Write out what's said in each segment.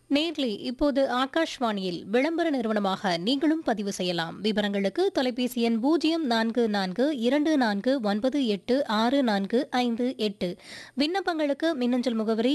Nearly இப்போது ஆகாஷ்வாணியில் விளம்பர நிறுவனமாக நீங்களும் பதிவு செய்யலாம். விவரங்களுக்கு தொலைபேசி எண் 0442986458. விண்ணப்பங்களுக்கு மின்னஞ்சல் முகவரி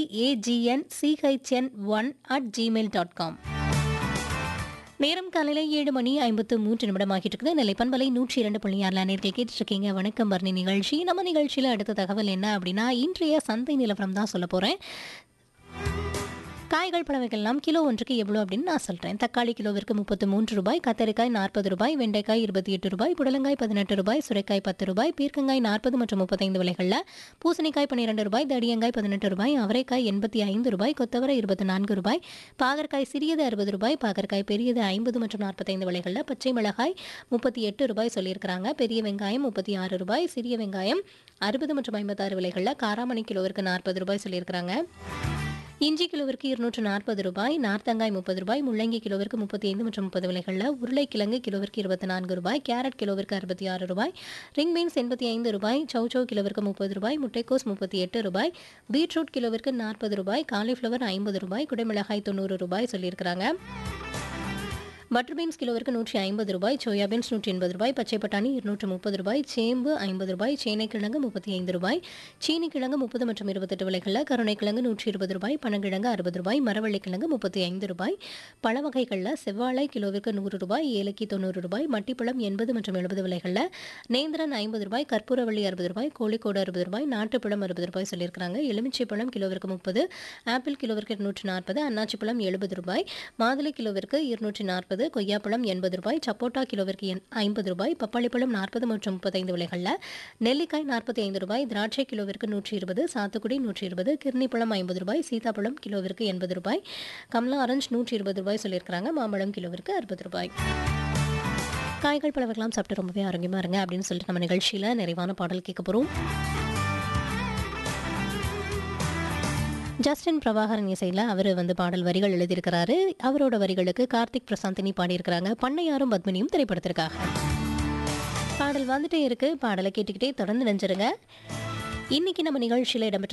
agn.chn1@gmail.com. நேரம் காலையில் 7 மணி 53 நிமிடமாகிட்டு இருக்குது. நெல்லை பண்பலை 102.6 நேர்கள் கேட்டுட்டு இருக்கீங்க. வணக்கம் பர்ணி நிகழ்ச்சி. நம்ம நிகழ்ச்சியில் அடுத்த தகவல் என்ன அப்படின்னா, இன்றைய சந்தை நிலவரம் தான் சொல்ல போகிறேன். காய்கள் பழவைகள்லாம் கிலோ ஒன்றுக்கு எவ்வளோ அப்படின்னு நான் சொல்கிறேன். தக்காளி கிலோவிற்கு 33 ரூபாய், கத்தரிக்காய் 40 ரூபாய், வெண்டைக்காய் 28 ரூபாய், புடலங்காய் 18 ரூபாய், சுரைக்காய் 10 ரூபாய், பீர்க்கங்காய் 40 மற்றும் 35 விலைகளில், பூசணிக்காய் 12 ரூபாய், தடியங்காய் 18 ரூபாய், அவரைக்காய் 85 ரூபாய், கொத்தவரை 24 ரூபாய், பாகற்காய் சிறியது 60 ரூபாய், பாகற்காய் பெரியது 50 மற்றும் 45 விலைகளில், பச்சை மிளகாய் 38 ரூபாய் சொல்லியிருக்கிறாங்க. பெரிய வெங்காயம் 36 ரூபாய், சிறிய வெங்காயம் 60 மற்றும் 56 விலைகளில், காராமணி கிலோவிற்கு 40 ரூபாய் சொல்லியிருக்கிறாங்க. இஞ்சி கிலோவிற்கு 240 ரூபாய், நார்த்தங்காய் 30 ரூபாய், முள்ளங்கி கிலோவிற்கு 35 மற்றும் 30 விலைகளில், உருளைக்கிழங்கு கிலோவிற்கு 24 ரூபாய், கேரட் கிலோவிற்கு 66 ரூபாய், ரிங் பீன்ஸ் 85 ரூபாய், சௌச்சௌ கிலோவிற்கு 30 ரூபாய், முட்டைக்கோஸ் 38 ரூபாய், பீட்ரூட் கிலோவிற்கு 40 ரூபாய், காலிஃப்ளவர் 50 ரூபாய், குடைமிளகாய் 90 ரூபாய் சொல்லியிருக்கிறாங்க. பட்டர் பீன்ஸ் கிலோவிற்கு 150 ரூபாய், சோயா பீன்ஸ் 180 ரூபாய், பச்சை பட்டாணி 230 ரூபாய், சேம்பு 50 ரூபாய், சேனைக்கிழங்கு 35 ரூபாய், சீனி கிழங்கு 30 மற்றும் 28 விலைகளில், கருணைக்கிழங்கு 120 ரூபாய், பனங்கிழங்கு 60 ரூபாய், மரவள்ளிக்கிழங்கு 35 ரூபாய். பழ வகைகளில் செவ்வாழை கிலோவிற்கு 100 ரூபாய், ஏலக்கி 90 ரூபாய், மட்டிப்பழம் 80 மற்றும் 70 விலைகளில், நேந்திரன் 50 ரூபாய், கற்பூரவள்ளி 60 ரூபாய், கோழிக்கோடு 60 ரூபாய், நாட்டுப்பழம் 60 ரூபாய் சொல்லியிருக்கிறாங்க. எலுமிச்சை பழம் கிலோவிற்கு 30, ஆப்பிள் கிலோவிற்கு 240, அன்னாச்சி பழம் 70 ரூபாய், மாதுளை கிலோவிற்கு 240, கொய்யாப்பழம் 80 ரூபாய், சப்போட்டா கிலோவிற்கு 50 ரூபாய், பப்பாளி பழம் 40 மற்றும் 35 விலைகளில், நெல்லிக்காய் 45 ரூபாய், திராட்சை கிலோவிற்கு 120, சாத்துக்குடி 120, கிர்னி பழம் 50 ரூபாய், சீதாப்பழம் கிலோவிற்கு 80 ரூபாய், கமலா ஆரஞ்சு 120 ரூபாய் சொல்லியிருக்கிறாங்க. மாம்பழம் கிலோவிற்கு 60 ரூபாய். காய்கள் பழவர்களாம் சாப்பிட்டு ரொம்பவே ஆரோக்கியமாக இருங்க அப்படின்னு சொல்லிட்டு நம்ம நிகழ்ச்சியில் நிறைவான பாடல் கேட்க போகிறோம். ஜஸ்டின் பிரபாகரன் இசையில் அவர் பாடல் வரிகள் எழுதியிருக்கிறாரு. அவரோட வரிகளுக்கு கார்த்திக் பிரசாந்தினி பாடியிருக்கிறாங்க. பண்ணையாரும் பத்மினியும் திரைப்படத்திற்காக பாடல் வந்துட்டே இருக்கு. பாடலை கேட்டுக்கிட்டே தொடர்ந்து நினைச்சிருங்க. இன்னைக்கு நம்ம நிகழ்ச்சியில் இடம்பெற்ற